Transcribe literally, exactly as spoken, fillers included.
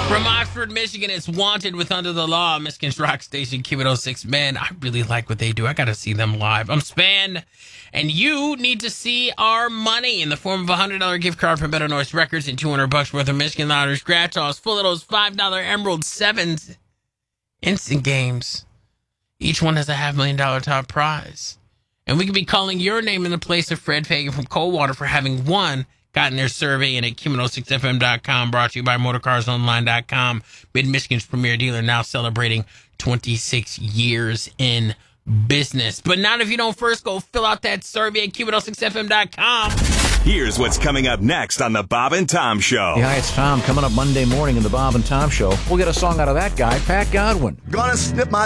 From Oxford, Michigan, it's Wanted with Under the Law. Michigan's rock station, Q one oh six. Man, I really like what they do. I got to see them live. I'm Span, and you need to see our money in the form of a one hundred dollars gift card from Better Noise Records and two hundred bucks worth of Michigan Lottery scratch-offs full of those five dollar Emerald Sevens instant games. Each one has a half million dollar top prize. And we could be calling your name in the place of Fred Fagan from Coldwater for having won. Gotten their survey in at Q one oh six F M dot com, brought to you by Motorcars Online dot com. Mid-Michigan's premier dealer, now celebrating twenty-six years in business. But not if you don't first go fill out that survey at Q one oh six F M dot com. Here's what's coming up next on the Bob and Tom Show. Yeah, hi, it's Tom. Coming up Monday morning in the Bob and Tom Show, we'll get a song out of that guy, Pat Godwin. Gonna snip my